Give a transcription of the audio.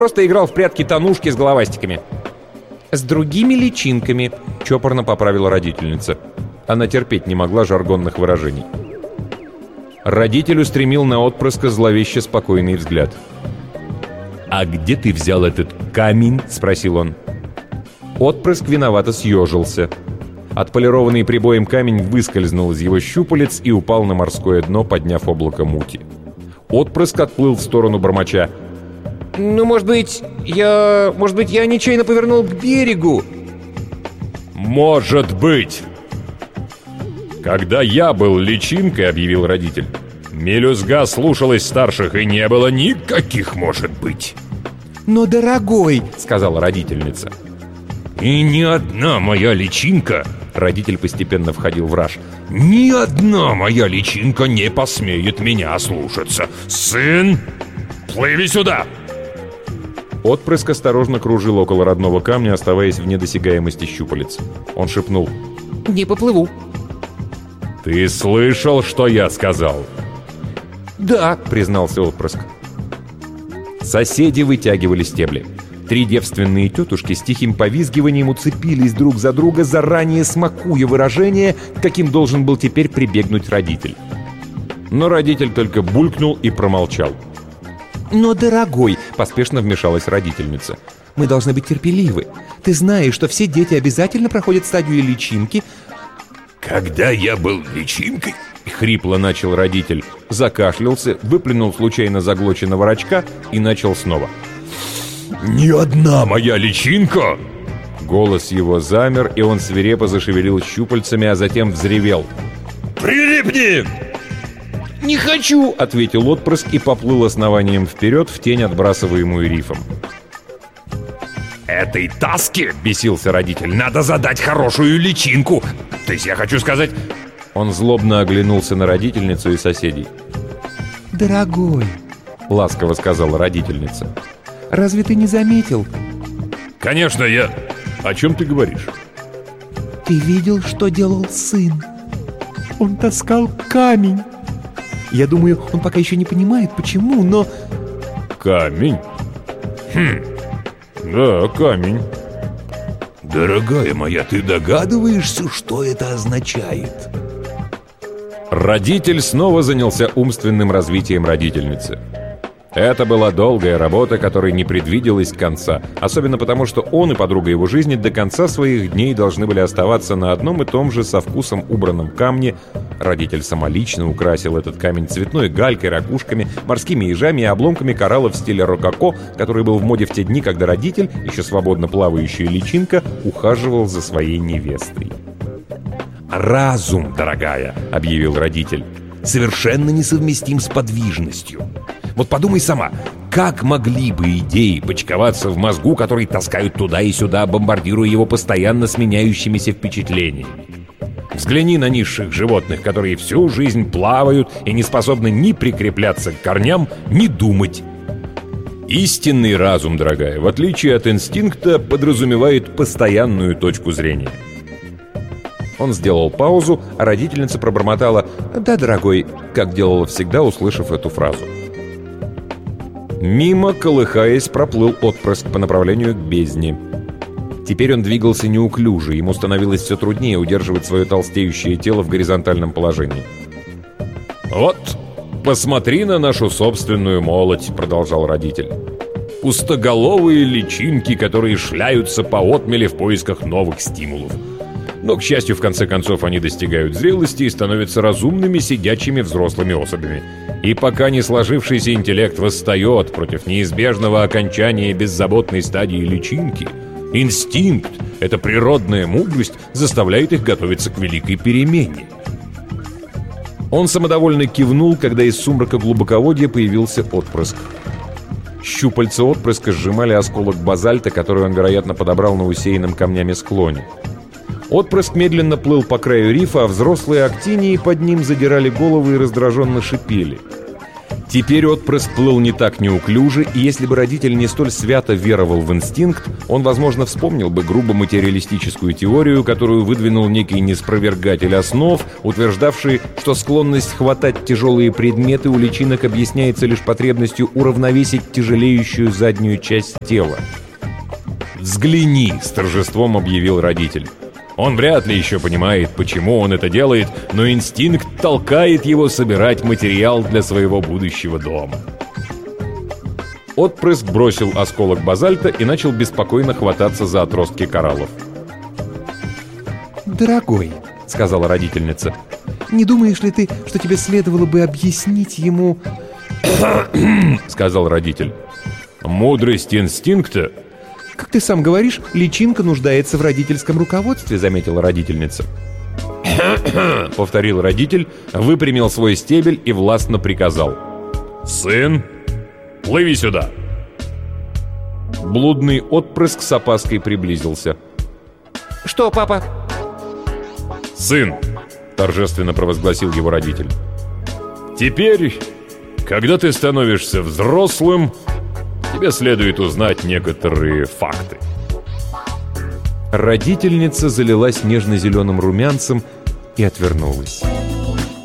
Просто играл в прятки-танушки с головастиками». «С другими личинками», — чопорно поправила родительница. Она терпеть не могла жаргонных выражений. Родитель устремил на отпрыска зловеще спокойный взгляд. «А где ты взял этот камень?» — спросил он. Отпрыск виновато съежился. Отполированный прибоем камень выскользнул из его щупалец и упал на морское дно, подняв облако мути. Отпрыск отплыл в сторону бормоча. «Ну, может быть, я нечаянно повернул к берегу». «Может быть!» «Когда я был личинкой, — объявил родитель, — мелюзга слушалась старших, и не было никаких «может быть». «Но, дорогой, — сказала родительница, — и ни одна моя личинка, — родитель постепенно входил в раж, — ни одна моя личинка не посмеет меня слушаться. Сын, плыви сюда!» Отпрыск осторожно кружил около родного камня, оставаясь в недосягаемости щупалец. Он шепнул: «Не поплыву». «Ты слышал, что я сказал?» «Да», — признался отпрыск. Соседи вытягивали стебли. 3 девственные тетушки с тихим повизгиванием уцепились друг за друга, заранее смакуя выражение, каким должен был теперь прибегнуть родитель. Но родитель только булькнул и промолчал. «Но, дорогой», — поспешно вмешалась родительница, — «мы должны быть терпеливы. Ты знаешь, что все дети обязательно проходят стадию личинки». «Когда я был личинкой», — хрипло начал родитель, закашлялся, выплюнул случайно заглоченного рачка и начал снова. «Ни одна моя личинка!» Голос его замер, и он свирепо зашевелил щупальцами, а затем взревел: «Прилипни!» «Не хочу!» — ответил отпрыск и поплыл основанием вперед в тень, отбрасываемую рифом. «Этой таске, — бесился родитель, — надо задать хорошую личинку! То есть я хочу сказать...» Он злобно оглянулся на родительницу и соседей. «Дорогой, — ласково сказала родительница, — разве ты не заметил?» «Конечно, я... О чем ты говоришь?» «Ты видел, что делал сын? Он таскал камень. Я думаю, он пока еще не понимает, почему, но...» «Камень? Да, камень». «Дорогая моя, ты догадываешься, что это означает?» Родитель снова занялся умственным развитием родительницы. Это была долгая работа, которой не предвиделось конца, особенно потому, что он и подруга его жизни до конца своих дней должны были оставаться на одном и том же со вкусом убранном камне. Родитель самолично украсил этот камень цветной галькой, ракушками, морскими ежами и обломками коралла в стиле рококо, который был в моде в те дни, когда родитель, еще свободно плавающая личинка, ухаживал за своей невестой. «Разум, дорогая, — объявил родитель, — совершенно несовместим с подвижностью. Вот подумай сама, как могли бы идеи почковаться в мозгу, который таскают туда и сюда, бомбардируя его постоянно сменяющимися впечатлениями? Взгляни на низших животных, которые всю жизнь плавают и не способны ни прикрепляться к корням, ни думать. Истинный разум, дорогая, в отличие от инстинкта, подразумевает постоянную точку зрения». Он сделал паузу, а родительница пробормотала: «Да, дорогой», как делала всегда, услышав эту фразу. Мимо, колыхаясь, проплыл отпрыск по направлению к бездне. Теперь он двигался неуклюже, ему становилось все труднее удерживать свое толстеющее тело в горизонтальном положении. «Вот, посмотри на нашу собственную молодь», — продолжал родитель. «Пустоголовые личинки, которые шляются по отмели в поисках новых стимулов. Но, к счастью, в конце концов, они достигают зрелости и становятся разумными, сидячими взрослыми особями. И пока не сложившийся интеллект восстает против неизбежного окончания беззаботной стадии личинки, инстинкт, эта природная мудрость, заставляет их готовиться к великой перемене». Он самодовольно кивнул, когда из сумрака глубоководья появился отпрыск. Щупальца отпрыска сжимали осколок базальта, который он, вероятно, подобрал на усеянном камнями склоне. Отпрыск медленно плыл по краю рифа, а взрослые актинии под ним задирали головы и раздраженно шипели. Теперь отпрыск плыл не так неуклюже, и если бы родитель не столь свято веровал в инстинкт, он, возможно, вспомнил бы грубо материалистическую теорию, которую выдвинул некий неспровергатель основ, утверждавший, что склонность хватать тяжелые предметы у личинок объясняется лишь потребностью уравновесить тяжелеющую заднюю часть тела. «Взгляни!» — с торжеством объявил родитель. Он вряд ли еще понимает, почему он это делает, но инстинкт толкает его собирать материал для своего будущего дома. Отпрыск бросил осколок базальта и начал беспокойно хвататься за отростки кораллов. «Дорогой», — сказала родительница, — «не думаешь ли ты, что тебе следовало бы объяснить ему...» сказал родитель. «Мудрость инстинкта...» «Как ты сам говоришь, личинка нуждается в родительском руководстве», — заметила родительница. повторил родитель, выпрямил свой стебель и властно приказал. «Сын, плыви сюда!» Блудный отпрыск с опаской приблизился. «Что, папа?» «Сын!» — торжественно провозгласил его родитель. «Теперь, когда ты становишься взрослым, тебе следует узнать некоторые факты». Родительница залилась нежно-зеленым румянцем и отвернулась.